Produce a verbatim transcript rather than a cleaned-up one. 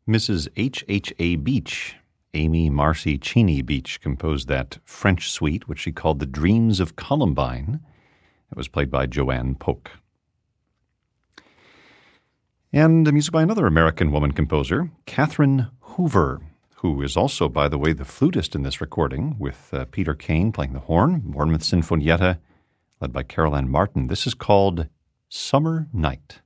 Missus H H A. Beach, Amy Marcy Cheney Beach, composed that French suite, which she called The Dreams of Columbine. It was played by Joanne Polk. And music by another American woman composer, Catherine Hoover, who is also, by the way, the flutist in this recording, with uh, Peter Kane playing the horn, Bournemouth Sinfonietta, led by Caroline Martin. This is called Summer Night.